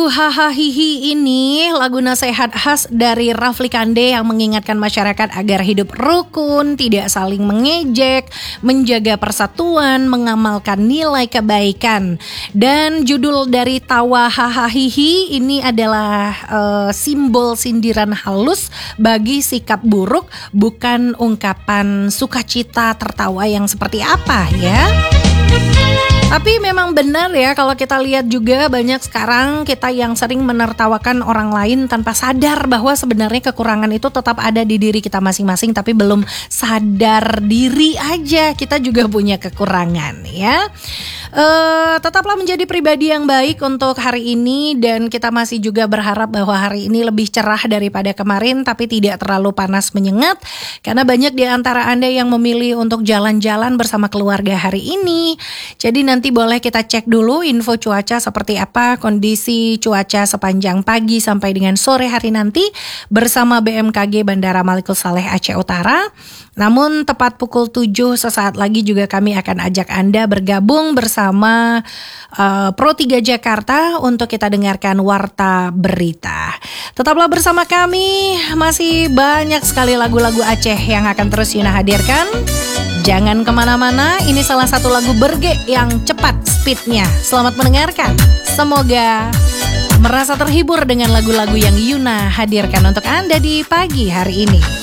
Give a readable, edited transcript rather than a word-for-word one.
Haha hihi ini lagu nasihat khas dari Rafli Kande yang mengingatkan masyarakat agar hidup rukun, tidak saling mengejek, menjaga persatuan, mengamalkan nilai kebaikan. Dan judul dari tawa haha hihi ini adalah simbol sindiran halus bagi sikap buruk, bukan ungkapan sukacita tertawa yang seperti apa ya. Tapi memang benar ya, kalau kita lihat juga banyak sekarang kita yang sering menertawakan orang lain tanpa sadar bahwa sebenarnya kekurangan itu tetap ada di diri kita masing-masing, tapi belum sadar diri aja kita juga punya kekurangan ya. Tetaplah menjadi pribadi yang baik untuk hari ini, dan kita masih juga berharap bahwa hari ini lebih cerah daripada kemarin, tapi tidak terlalu panas menyengat, karena banyak di antara Anda yang memilih untuk jalan-jalan bersama keluarga hari ini. Jadi nanti boleh kita cek dulu info cuaca seperti apa, kondisi cuaca sepanjang pagi sampai dengan sore hari nanti bersama BMKG Bandara Malikul Saleh Aceh Utara. Namun tepat pukul 7 sesaat lagi juga kami akan ajak Anda bergabung bersama Pro 3 Jakarta untuk kita dengarkan Warta Berita. Tetaplah bersama kami, masih banyak sekali lagu-lagu Aceh yang akan terus Yuna hadirkan. Jangan kemana-mana, ini salah satu lagu berge yang cepat speednya. Selamat mendengarkan, semoga merasa terhibur dengan lagu-lagu yang Yuna hadirkan untuk Anda di pagi hari ini.